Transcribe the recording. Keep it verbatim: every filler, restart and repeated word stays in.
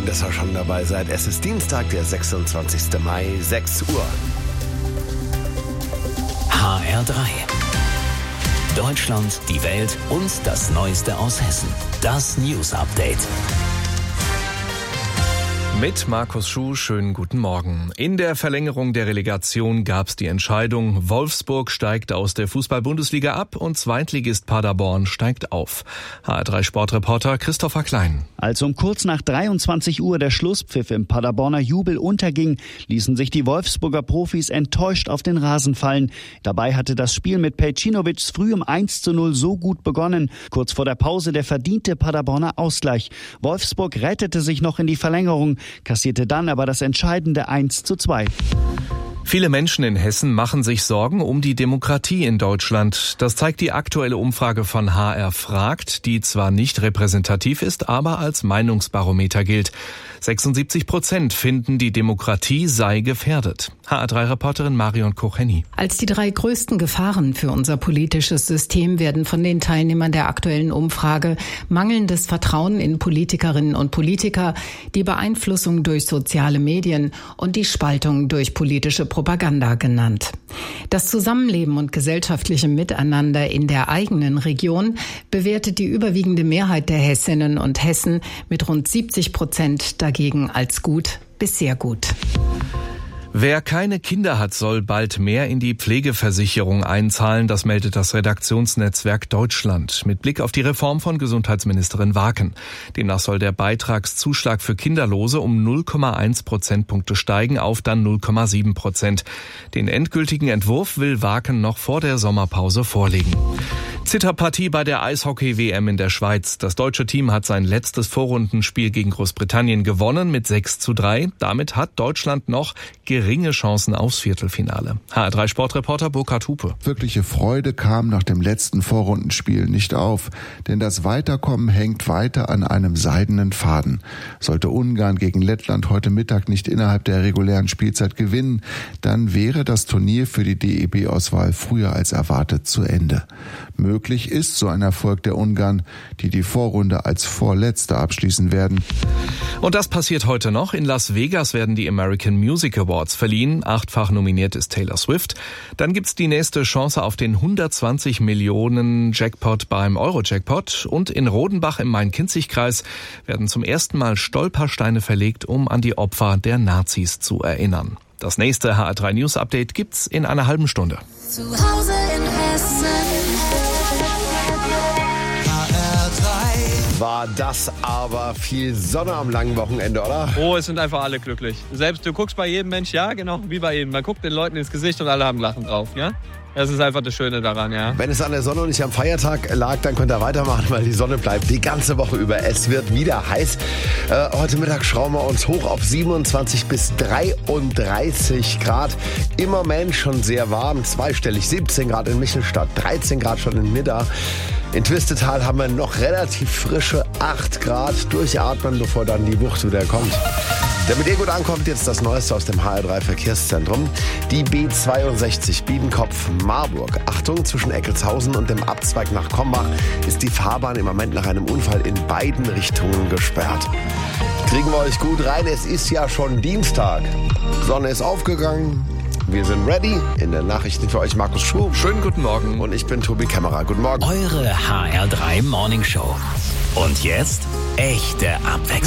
Schön, dass ihr schon dabei seid. Es ist Dienstag, der sechsundzwanzigster Mai, sechs Uhr. H R drei. Deutschland, die Welt und das Neueste aus Hessen. Das News Update. Mit Markus Schuh, schönen guten Morgen. In der Verlängerung der Relegation gab es die Entscheidung, Wolfsburg steigt aus der Fußball-Bundesliga ab und Zweitligist Paderborn steigt auf. H R drei Sportreporter Christopher Klein. Als um kurz nach dreiundzwanzig Uhr der Schlusspfiff im Paderborner Jubel unterging, ließen sich die Wolfsburger Profis enttäuscht auf den Rasen fallen. Dabei hatte das Spiel mit Pejcinovics früh um eins zu null so gut begonnen. Kurz vor der Pause der verdiente Paderborner Ausgleich. Wolfsburg rettete sich noch in die Verlängerung, kassierte dann aber das entscheidende eins zu zwei. Viele Menschen in Hessen machen sich Sorgen um die Demokratie in Deutschland. Das zeigt die aktuelle Umfrage von H R fragt, die zwar nicht repräsentativ ist, aber als Meinungsbarometer gilt. sechsundsiebzig Prozent finden, die Demokratie sei gefährdet. H R drei Reporterin Marion Kocheni. Als die drei größten Gefahren für unser politisches System werden von den Teilnehmern der aktuellen Umfrage mangelndes Vertrauen in Politikerinnen und Politiker, die Beeinflussung durch soziale Medien und die Spaltung durch politische Propaganda genannt. Das Zusammenleben und gesellschaftliche Miteinander in der eigenen Region bewertet die überwiegende Mehrheit der Hessinnen und Hessen mit rund siebzig Prozent dagegen als gut bis sehr gut. Wer keine Kinder hat, soll bald mehr in die Pflegeversicherung einzahlen, das meldet das Redaktionsnetzwerk Deutschland mit Blick auf die Reform von Gesundheitsministerin Waken. Demnach soll der Beitragszuschlag für Kinderlose um null Komma eins Prozentpunkte steigen auf dann null Komma sieben Prozent. Den endgültigen Entwurf will Waken noch vor der Sommerpause vorlegen. Zitterpartie bei der Eishockey-W M in der Schweiz. Das deutsche Team hat sein letztes Vorrundenspiel gegen Großbritannien gewonnen mit sechs zu drei. Damit hat Deutschland noch geringe Chancen aufs Viertelfinale. H R drei Sportreporter Burkhard Hupe. Wirkliche Freude kam nach dem letzten Vorrundenspiel nicht auf, denn das Weiterkommen hängt weiter an einem seidenen Faden. Sollte Ungarn gegen Lettland heute Mittag nicht innerhalb der regulären Spielzeit gewinnen, dann wäre das Turnier für die D E B-Auswahl früher als erwartet zu Ende. Möglich ist so ein Erfolg der Ungarn, die die Vorrunde als Vorletzte abschließen werden. Und das passiert heute noch. In Las Vegas werden die American Music Awards verliehen. Achtfach nominiert ist Taylor Swift. Dann gibt's die nächste Chance auf den hundertzwanzig Millionen Jackpot beim Euro-Jackpot. Und in Rodenbach im Main-Kinzig-Kreis werden zum ersten Mal Stolpersteine verlegt, um an die Opfer der Nazis zu erinnern. Das nächste H R drei News Update gibt's in einer halben Stunde. Zu Hause in Hessen. War das aber viel Sonne am langen Wochenende, oder? Oh, es sind einfach alle glücklich. Selbst du guckst bei jedem Mensch, ja, genau, wie bei jedem. Man guckt den Leuten ins Gesicht und alle haben Lachen drauf, ja? Das ist einfach das Schöne daran, ja. Wenn es an der Sonne und nicht am Feiertag lag, dann könnt ihr weitermachen, weil die Sonne bleibt die ganze Woche über. Es wird wieder heiß. Äh, heute Mittag schrauben wir uns hoch auf siebenundzwanzig bis dreiunddreißig Grad. Im Moment schon sehr warm, zweistellig, siebzehn Grad in Michelstadt, dreizehn Grad schon in Nidda. In Twistetal haben wir noch relativ frische acht Grad. Durchatmen, bevor dann die Wucht wieder kommt. Damit ihr gut ankommt, jetzt das Neueste aus dem H R drei Verkehrszentrum. Die B zweiundsechzig Biedenkopf-Marburg. Achtung, zwischen Eckelshausen und dem Abzweig nach Kombach ist die Fahrbahn im Moment nach einem Unfall in beiden Richtungen gesperrt. Kriegen wir euch gut rein, es ist ja schon Dienstag. Sonne ist aufgegangen. Wir sind ready. In den Nachrichten für euch Markus Schuh. Schönen guten Morgen. Und ich bin Tobi Kämmerer. Guten Morgen. Eure H R drei Morning Show. Und jetzt echte Abwechslung.